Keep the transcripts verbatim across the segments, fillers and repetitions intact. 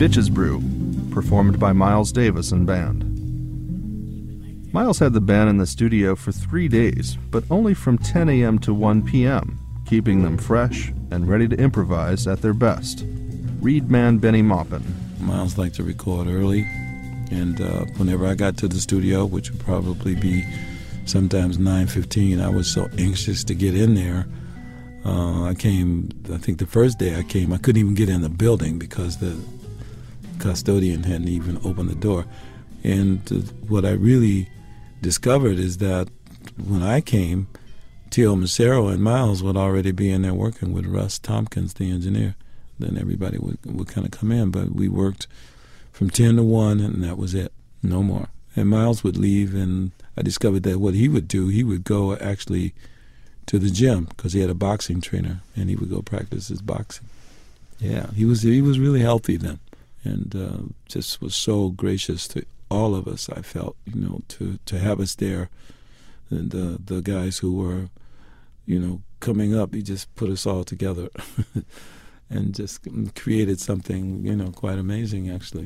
Bitches Brew, performed by Miles Davis and band. Miles had the band in the studio for three days, but only from ten a.m. to one p.m., keeping them fresh and ready to improvise at their best. Reed man Benny Maupin. Miles liked to record early, and uh, whenever I got to the studio, which would probably be sometimes nine fifteen, I was so anxious to get in there. Uh, I came, I think the first day I came, I couldn't even get in the building because the custodian hadn't even opened the door. And uh, what I really discovered is that when I came, Tio Macero and Miles would already be in there working with Russ Tompkins, the engineer. Then everybody would, would kind of come in, but we worked from ten to one, and that was it, no more. And Miles would leave, and I discovered that what he would do, he would go actually to the gym because he had a boxing trainer, and he would go practice his boxing. Yeah, he was he was really healthy then, and uh, just was so gracious to all of us. I felt, you know, to to have us there, and the the guys who were, you know, coming up, he just put us all together, and just created something, you know, quite amazing actually.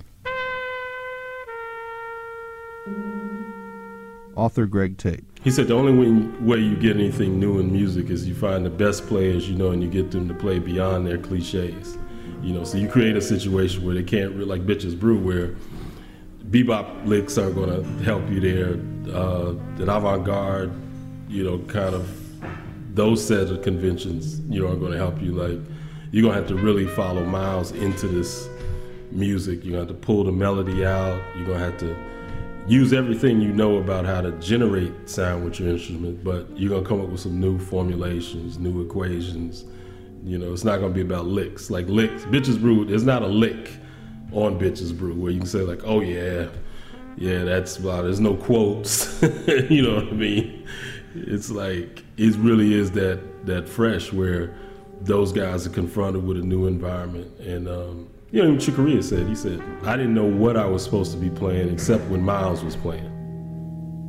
Author Greg Tate. He said the only way you get anything new in music is you find the best players you know and you get them to play beyond their cliches. You know, so you create a situation where they can't, really, like Bitches Brew, where bebop licks aren't going to help you there. Uh, an avant-garde, you know, kind of those set of conventions, you know, are going to help you. Like, you're going to have to really follow Miles into this music. You're going to have to pull the melody out. You're going to have to use everything you know about how to generate sound with your instrument, but you're going to come up with some new formulations, new equations. You know, it's not going to be about licks. Like licks, Bitches Brew, there's not a lick on Bitches Brew where you can say like, oh yeah, yeah, that's about, there's no quotes. You know what I mean? It's like, it really is that, that fresh where those guys are confronted with a new environment. And, um, you know, even Chick Corea said, he said, I didn't know what I was supposed to be playing except when Miles was playing.